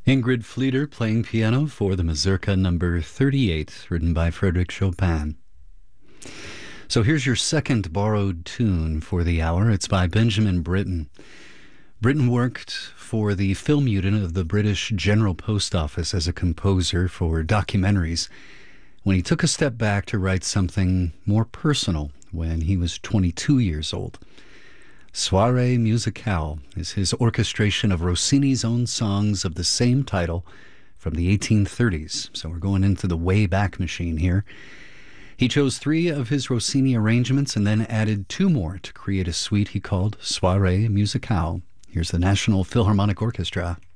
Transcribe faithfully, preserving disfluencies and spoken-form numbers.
Ingrid Fleeter playing piano for the Mazurka number thirty-eight, written by Frédéric Chopin. So here's your second borrowed tune for the hour. It's by Benjamin Britten. Britten worked for the film unit of the British General Post Office as a composer for documentaries when he took a step back to write something more personal when he was twenty-two years old. Soirée Musicale is his orchestration of Rossini's own songs of the same title from the eighteen thirties. So we're going into the way back machine here. He chose three of his Rossini arrangements and then added two more to create a suite he called Soirée Musicale. Here's the National Philharmonic Orchestra.